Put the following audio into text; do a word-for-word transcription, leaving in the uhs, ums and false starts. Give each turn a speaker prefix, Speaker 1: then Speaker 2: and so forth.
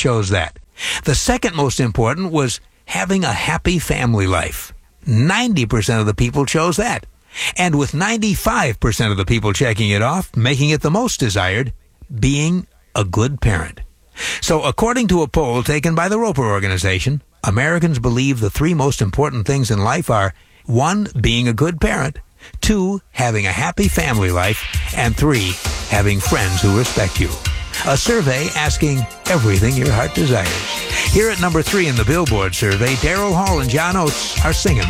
Speaker 1: chose that. The second most important was having a happy family life. ninety percent of the people chose that. And with ninety-five percent of the people checking it off, making it the most desired, being a good parent. So according to a poll taken by the Roper Organization, Americans believe the three most important things in life are, one, being a good parent, two, having a happy family life, and three, having friends who respect you. A survey asking everything your heart desires. Here at number three in the Billboard survey, Daryl Hall and John Oates are singing